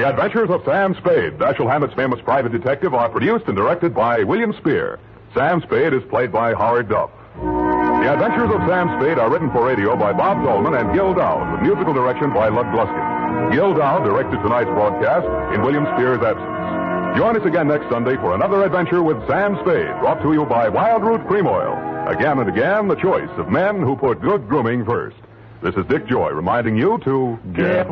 The Adventures of Sam Spade, Dashiell Hammett's famous private detective, are produced and directed by William Spear. Sam Spade is played by Howard Duff. The Adventures of Sam Spade are written for radio by Bob Dolman and Gil Dowd, with musical direction by Lud Gluskin. Gil Dowd directed tonight's broadcast in William Spear's absence. Join us again next Sunday for another adventure with Sam Spade, brought to you by Wild Root Cream Oil. Again and again, the choice of men who put good grooming first. This is Dick Joy reminding you to get